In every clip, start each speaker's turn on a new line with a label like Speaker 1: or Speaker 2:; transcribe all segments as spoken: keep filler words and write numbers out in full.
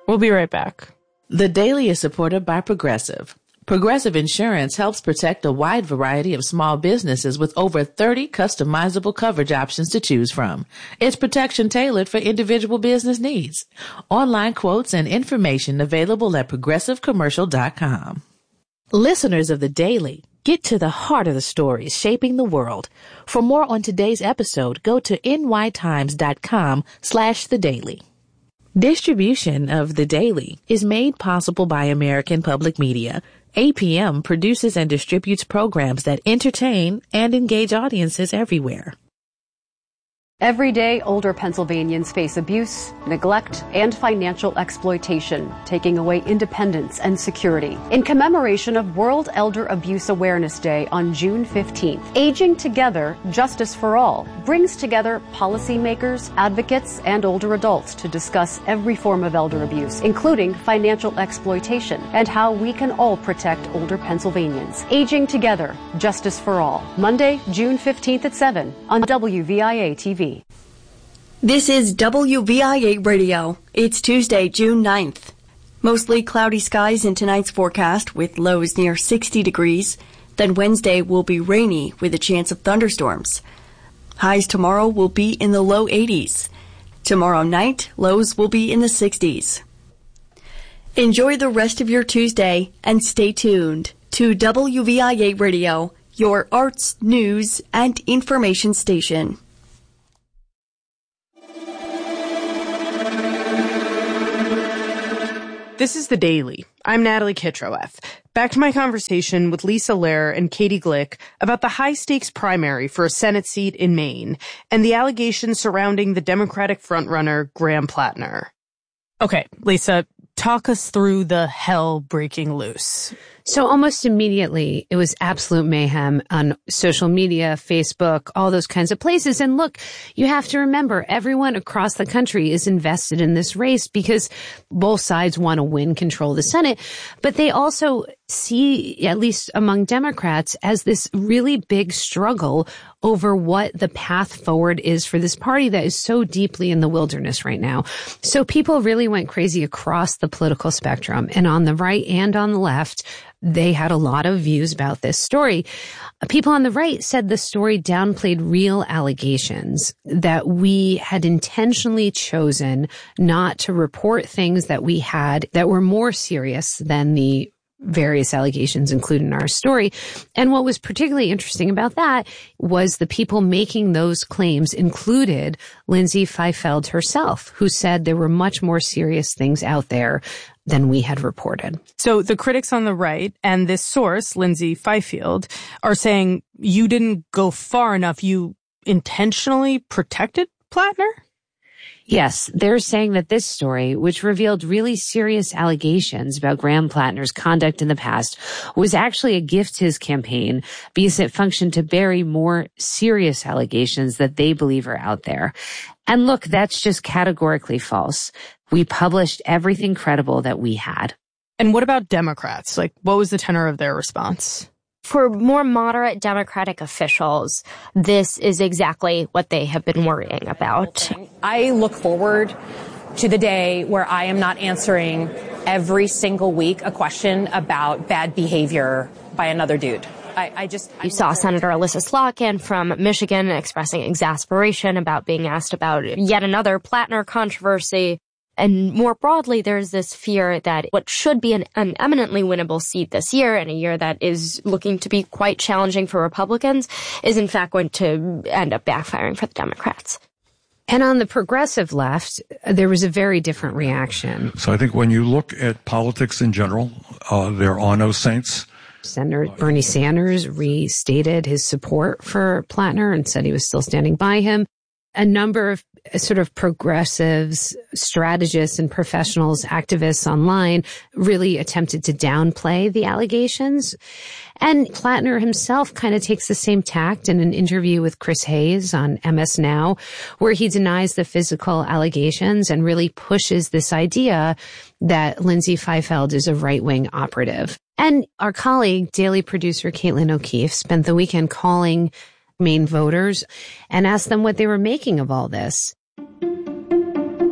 Speaker 1: We'll be right back.
Speaker 2: The Daily is supported by Progressive. Progressive Insurance helps protect a wide variety of small businesses with over thirty customizable coverage options to choose from. It's protection tailored for individual business needs. Online quotes and information available at progressive commercial dot com. Listeners of The Daily, get to the heart of the stories shaping the world. For more on today's episode, go to nytimes.com slash The Daily. Distribution of The Daily is made possible by American Public Media. A P M produces and distributes programs that entertain and engage audiences everywhere.
Speaker 3: Every day, older Pennsylvanians face abuse, neglect, and financial exploitation, taking away independence and security. In commemoration of World Elder Abuse Awareness Day on June fifteenth, Aging Together, Justice for All brings together policymakers, advocates, and older adults to discuss every form of elder abuse, including financial exploitation, and how we can all protect older Pennsylvanians. Aging Together, Justice for All, Monday, June fifteenth at seven on W V I A T V.
Speaker 4: This is W V I A Radio. It's Tuesday, June ninth. Mostly cloudy skies in tonight's forecast with lows near sixty degrees. Then Wednesday will be rainy with a chance of thunderstorms. Highs tomorrow will be in the low eighties. Tomorrow night, lows will be in the sixties. Enjoy the rest of your Tuesday and stay tuned to W V I A Radio, your arts, news, and information station.
Speaker 1: This is The Daily. I'm Natalie Kitroeth. Back to my conversation with Lisa Lehr and Katie Glick about the high-stakes primary for a Senate seat in Maine and the allegations surrounding the Democratic frontrunner Graham Plattner. Okay, Lisa, talk us through the hell breaking loose.
Speaker 5: So almost immediately, it was absolute mayhem on social media, Facebook, all those kinds of places. And look, you have to remember, everyone across the country is invested in this race because both sides want to win control of the Senate. But they also see, at least among Democrats, as this really big struggle over what the path forward is for this party that is so deeply in the wilderness right now. So people really went crazy across the political spectrum, and on the right and on the left, they had a lot of views about this story. People on the right said the story downplayed real allegations, that we had intentionally chosen not to report things that we had that were more serious than the various allegations included in our story. And what was particularly interesting about that was the people making those claims included Lindsay Fifield herself, who said there were much more serious things out there than we had reported.
Speaker 1: So the critics on the right and this source, Lindsay Fifield, are saying you didn't go far enough. You intentionally protected Plattner?
Speaker 5: Yes, they're saying that this story, which revealed really serious allegations about Graham Plattner's conduct in the past, was actually a gift to his campaign because it functioned to bury more serious allegations that they believe are out there. And look, that's just categorically false. We published everything credible that we had.
Speaker 1: And what about Democrats? Like, what was the tenor of their response?
Speaker 6: For more moderate Democratic officials, this is exactly what they have been worrying about.
Speaker 7: I look forward to the day where I am not answering every single week a question about bad behavior by another dude. I, I just
Speaker 6: You saw Senator Alyssa Slotkin from Michigan expressing exasperation about being asked about yet another Plattner controversy. And more broadly, there's this fear that what should be an, an eminently winnable seat this year, and a year that is looking to be quite challenging for Republicans, is in fact going to end up backfiring for the Democrats.
Speaker 5: And on the progressive left, there was a very different reaction.
Speaker 8: So I think when you look at politics in general, uh, there are no saints.
Speaker 5: Senator Bernie Sanders restated his support for Plattner and said he was still standing by him. A number of sort of progressives, strategists and professionals, activists online really attempted to downplay the allegations. And Plattner himself kind of takes the same tact in an interview with Chris Hayes on M S Now, where he denies the physical allegations and really pushes this idea that Lindsay Fifield is a right-wing operative. And our colleague, Daily producer Caitlin O'Keefe, spent the weekend calling Maine voters and asked them what they were making of all this.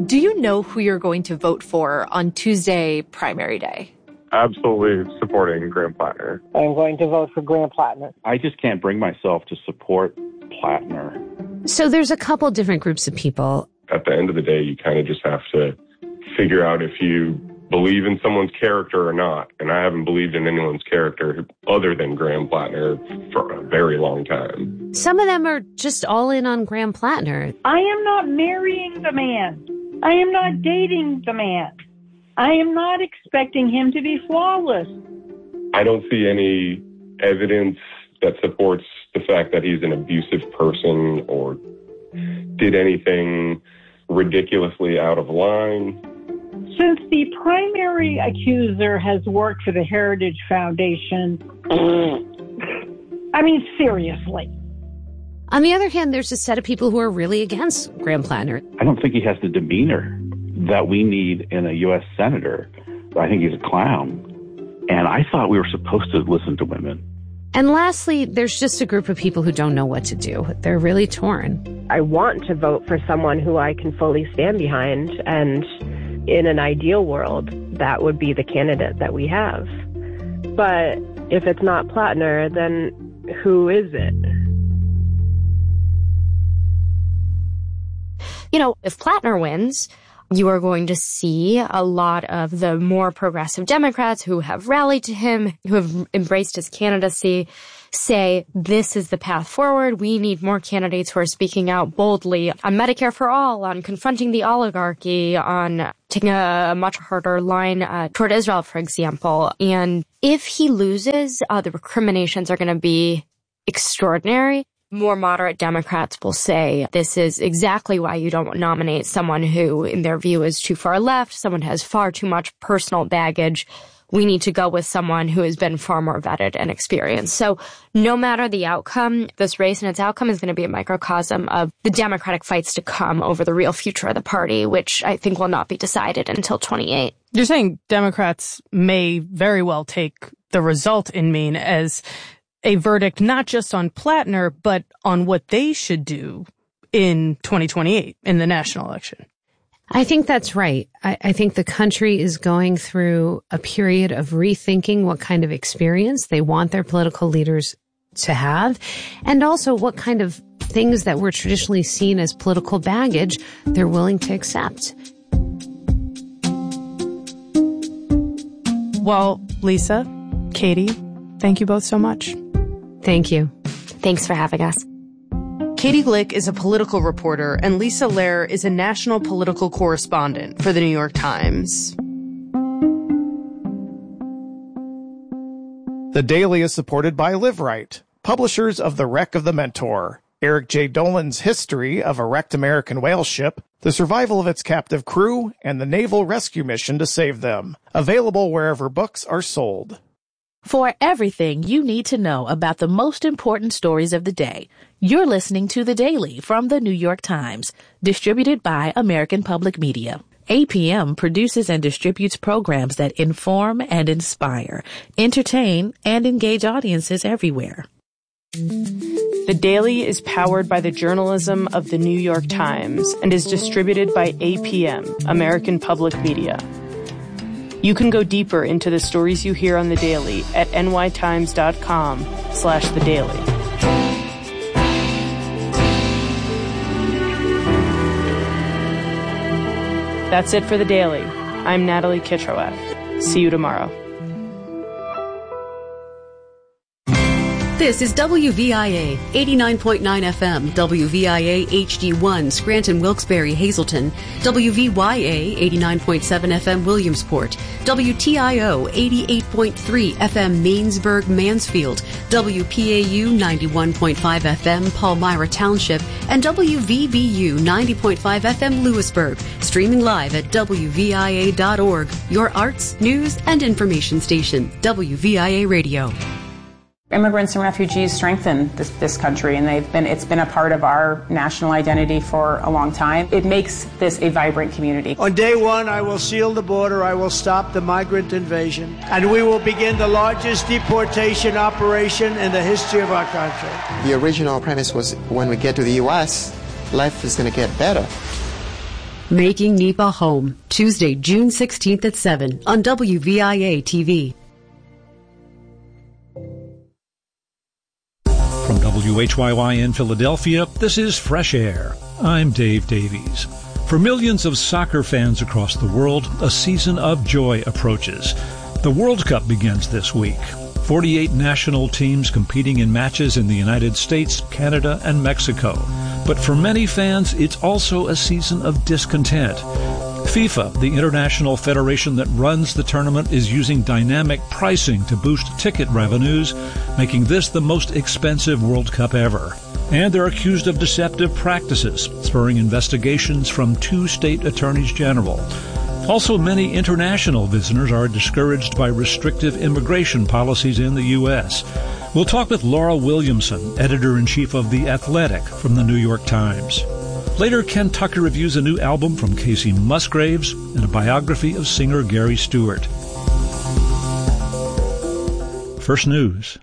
Speaker 9: Do you know who you're going to vote for on Tuesday primary day?
Speaker 10: Absolutely supporting Graham Plattner.
Speaker 11: I'm going to vote for Graham Plattner.
Speaker 12: I just can't bring myself to support Plattner.
Speaker 5: So there's a couple different groups of people.
Speaker 10: At the end of the day, you kind of just have to figure out if you believe in someone's character or not. And I haven't believed in anyone's character other than Graham Plattner for a very long time.
Speaker 5: Some of them are just all in on Graham Plattner.
Speaker 11: I am not marrying the man. I am not dating the man. I am not expecting him to be flawless.
Speaker 10: I don't see any evidence that supports the fact that he's an abusive person or did anything ridiculously out of line.
Speaker 11: Since the primary accuser has worked for the Heritage Foundation, I mean, seriously.
Speaker 5: On the other hand, there's a set of people who are really against Graham Plattner.
Speaker 12: I don't think he has the demeanor that we need in a U S senator. I think he's a clown. And I thought we were supposed to listen to women.
Speaker 5: And lastly, there's just a group of people who don't know what to do. They're really torn.
Speaker 13: I want to vote for someone who I can fully stand behind, and in an ideal world, that would be the candidate that we have. But if it's not Plattner, then who is it?
Speaker 6: You know, if Plattner wins, you are going to see a lot of the more progressive Democrats who have rallied to him, who have embraced his candidacy, say this is the path forward. We need more candidates who are speaking out boldly on Medicare for all, on confronting the oligarchy, on taking a much harder line uh, toward Israel, for example. And if he loses, uh, the recriminations are going to be extraordinary. More moderate Democrats will say this is exactly why you don't nominate someone who, in their view, is too far left, someone who has far too much personal baggage. We need to go with someone who has been far more vetted and experienced. So no matter the outcome, this race and its outcome is going to be a microcosm of the Democratic fights to come over the real future of the party, which I think will not be decided until twenty-eight.
Speaker 1: You're saying Democrats may very well take the result in Maine as a verdict not just on Plattner, but on what they should do in twenty twenty-eight, in the national election.
Speaker 5: I think that's right. I, I think the country is going through a period of rethinking what kind of experience they want their political leaders to have, and also what kind of things that were traditionally seen as political baggage they're willing to accept.
Speaker 1: Well, Lisa, Katie, thank you both so much.
Speaker 5: Thank you.
Speaker 6: Thanks for having us.
Speaker 1: Katie Glick is a political reporter, and Lisa Lehr is a national political correspondent for the New York Times.
Speaker 14: The Daily is supported by LiveRight, publishers of The Wreck of the Mentor, Eric J. Dolan's history of a wrecked American whale ship, the survival of its captive crew, and the naval rescue mission to save them. Available wherever books are sold.
Speaker 2: For everything you need to know about the most important stories of the day, you're listening to The Daily from The New York Times, distributed by American Public Media. A P M produces and distributes programs that inform and inspire, entertain, and engage audiences everywhere.
Speaker 1: The Daily is powered by the journalism of The New York Times and is distributed by A P M, American Public Media. You can go deeper into the stories you hear on The Daily at nytimes.com slash The Daily. That's it for The Daily. I'm Natalie Kitroeff. See you tomorrow.
Speaker 3: This is W V I A eighty-nine point nine F M, W V I A H D one, Scranton, Wilkes-Barre, Hazleton, W V Y A eighty-nine point seven F M, Williamsport, W T I O eighty-eight point three F M, Mainsburg, Mansfield, W P A U ninety-one point five F M, Palmyra Township, and W V B U ninety point five F M, Lewisburg. Streaming live at W V I A dot org, your arts, news, and information station, W V I A Radio.
Speaker 7: Immigrants and refugees strengthen this, this country, and they've been it's been a part of our national identity for a long time. It makes this a vibrant community.
Speaker 15: On day one, I will seal the border, I will stop the migrant invasion, and we will begin the largest deportation operation in the history of our country.
Speaker 16: The original premise was when we get to the U S, life is going to get better.
Speaker 3: Making Nipa Home, Tuesday, June sixteenth at seven on W V I A T V.
Speaker 16: From W H Y Y in Philadelphia, this is Fresh Air. I'm Dave Davies. For millions of soccer fans across the world, a season of joy approaches. The World Cup begins this week. forty-eight national teams competing in matches in the United States, Canada, and Mexico. But for many fans, it's also a season of discontent. FIFA, the international federation that runs the tournament, is using dynamic pricing to boost ticket revenues, making this the most expensive World Cup ever. And they're accused of deceptive practices, spurring investigations from two state attorneys general. Also, many international visitors are discouraged by restrictive immigration policies in the U S. We'll talk with Laura Williamson, editor-in-chief of The Athletic from the New York Times. Later, Ken Tucker reviews a new album from Casey Musgraves and a biography of singer Gary Stewart. First News.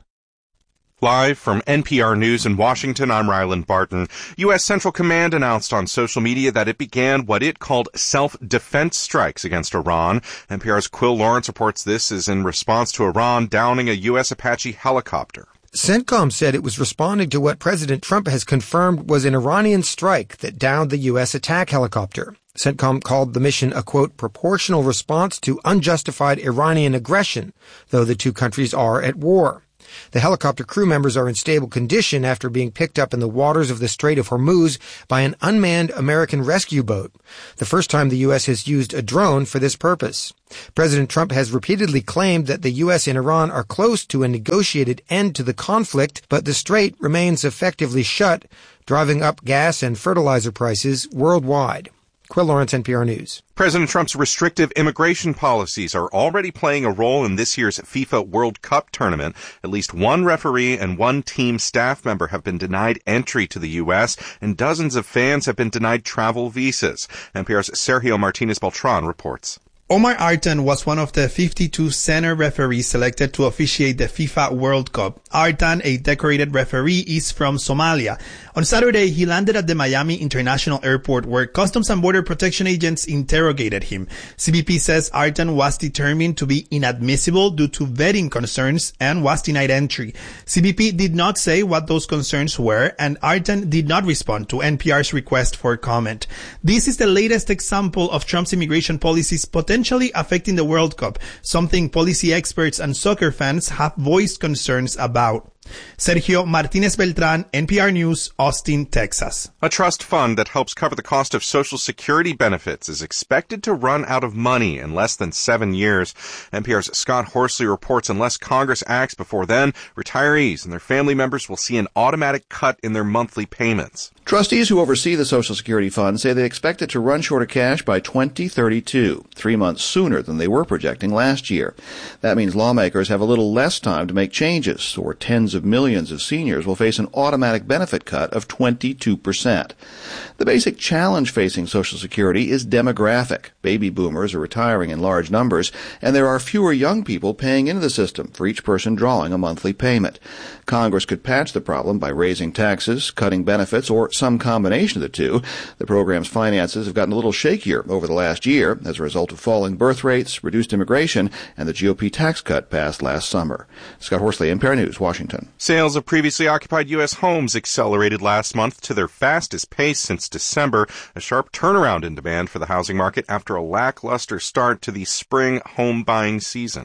Speaker 17: Live from N P R News in Washington, I'm Ryland Barton. U S. Central Command announced on social media that it began what it called self-defense strikes against Iran. N P R's Quill Lawrence reports this is in response to Iran downing a U S. Apache helicopter.
Speaker 18: CENTCOM said it was responding to what President Trump has confirmed was an Iranian strike that downed the U S attack helicopter. CENTCOM called the mission a, quote, proportional response to unjustified Iranian aggression, though the two countries are at war. The helicopter crew members are in stable condition after being picked up in the waters of the Strait of Hormuz by an unmanned American rescue boat, the first time the U S has used a drone for this purpose. President Trump has repeatedly claimed that the U S and Iran are close to a negotiated end to the conflict, but the strait remains effectively shut, driving up gas and fertilizer prices worldwide. Quill Lawrence, N P R News.
Speaker 17: President Trump's restrictive immigration policies are already playing a role in this year's FIFA World Cup tournament. At least one referee and one team staff member have been denied entry to the U S, and dozens of fans have been denied travel visas. N P R's Sergio Martinez-Beltran reports.
Speaker 19: Omar Artan was one of the fifty-two senior referees selected to officiate the FIFA World Cup. Artan, a decorated referee, is from Somalia. On Saturday, he landed at the Miami International Airport where Customs and Border Protection agents interrogated him. C B P says Artan was determined to be inadmissible due to vetting concerns and was denied entry. C B P did not say what those concerns were, and Artan did not respond to N P R's request for comment. This is the latest example of Trump's immigration policies potentially affecting the World Cup, something policy experts and soccer fans have voiced concerns about. Sergio Martinez Beltran, N P R News, Austin, Texas.
Speaker 17: A trust fund that helps cover the cost of Social Security benefits is expected to run out of money in less than seven years. N P R's Scott Horsley reports unless Congress acts before then, retirees and their family members will see an automatic cut in their monthly payments.
Speaker 20: Trustees who oversee the Social Security Fund say they expect it to run short of cash by twenty thirty-two, three months sooner than they were projecting last year. That means lawmakers have a little less time to make changes, or tens of millions of seniors will face an automatic benefit cut of twenty-two percent. The basic challenge facing Social Security is demographic. Baby boomers are retiring in large numbers, and there are fewer young people paying into the system for each person drawing a monthly payment. Congress could patch the problem by raising taxes, cutting benefits, or some combination of the two. The program's finances have gotten a little shakier over the last year as a result of falling birth rates, reduced immigration, and the G O P tax cut passed last summer. Scott Horsley, N P R News, Washington.
Speaker 17: Sales of previously occupied U S homes accelerated last month to their fastest pace since December, a sharp turnaround in demand for the housing market after a lackluster start to the spring home buying season.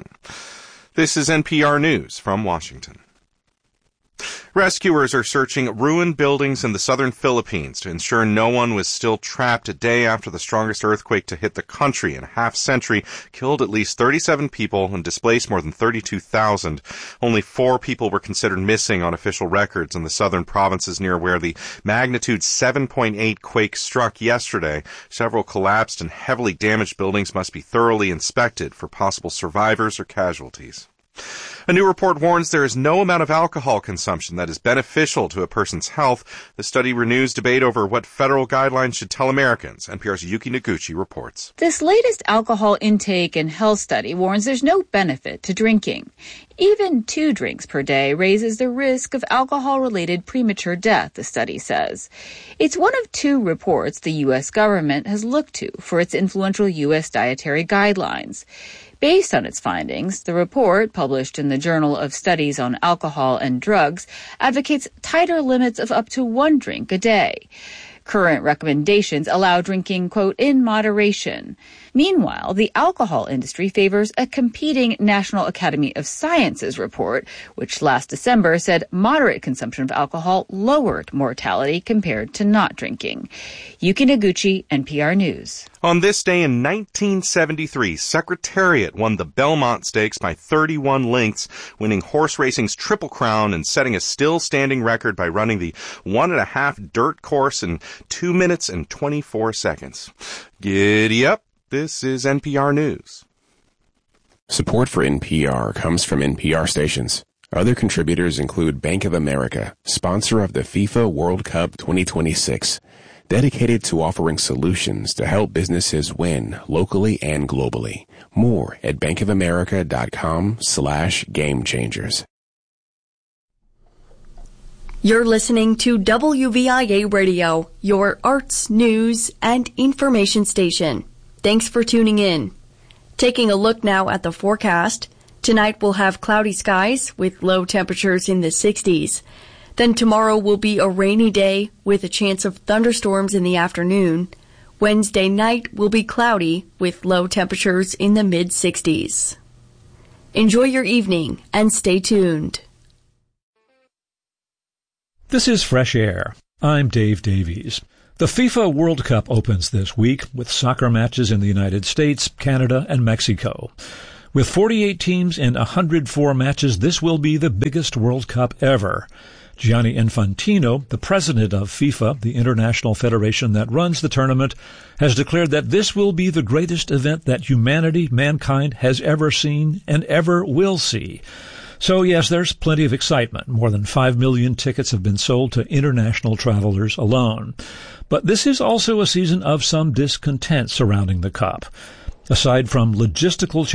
Speaker 17: This is N P R News from Washington. Rescuers are searching ruined buildings in the southern Philippines to ensure no one was still trapped a day after the strongest earthquake to hit the country in a half-century killed at least thirty-seven people and displaced more than thirty-two thousand. Only four people were considered missing on official records in the southern provinces near where the magnitude seven point eight quake struck yesterday. Several collapsed and heavily damaged buildings must be thoroughly inspected for possible survivors or casualties. A new report warns there is no amount of alcohol consumption that is beneficial to a person's health. The study renews debate over what federal guidelines should tell Americans. N P R's Yuki Noguchi reports.
Speaker 21: This latest alcohol intake and health study warns there's no benefit to drinking. Even two drinks per day raises the risk of alcohol-related premature death, the study says. It's one of two reports the U S government has looked to for its influential U S dietary guidelines. Based on its findings, the report, published in the Journal of Studies on Alcohol and Drugs, advocates tighter limits of up to one drink a day. Current recommendations allow drinking, quote, in moderation. Meanwhile, the alcohol industry favors a competing National Academy of Sciences report, which last December said moderate consumption of alcohol lowered mortality compared to not drinking. Yuki Noguchi, N P R News.
Speaker 17: On this day in nineteen seventy-three, Secretariat won the Belmont Stakes by thirty-one lengths, winning horse racing's Triple Crown and setting a still-standing record by running the one-and-a-half dirt course in two minutes and twenty-four seconds. Giddy up. This is N P R News.
Speaker 22: Support for N P R comes from N P R stations. Other contributors include Bank of America, sponsor of the FIFA World Cup twenty twenty-six, dedicated to offering solutions to help businesses win locally and globally. More at bankofamerica.com slash game changers.
Speaker 4: You're listening to W V I A Radio, your arts, news, and information station. Thanks for tuning in. Taking a look now at the forecast. Tonight we'll have cloudy skies with low temperatures in the sixties. Then tomorrow will be a rainy day with a chance of thunderstorms in the afternoon. Wednesday night will be cloudy with low temperatures in the mid-sixties. Enjoy your evening and stay tuned.
Speaker 16: This is Fresh Air. I'm Dave Davies. The FIFA World Cup opens this week with soccer matches in the United States, Canada, and Mexico. With forty-eight teams and one hundred four matches, this will be the biggest World Cup ever. Gianni Infantino, the president of FIFA, the international federation that runs the tournament, has declared that this will be the greatest event that humanity, mankind, has ever seen and ever will see. So, yes, there's plenty of excitement. More than five million tickets have been sold to international travelers alone. But this is also a season of some discontent surrounding the Cup. Aside from logistical challenges,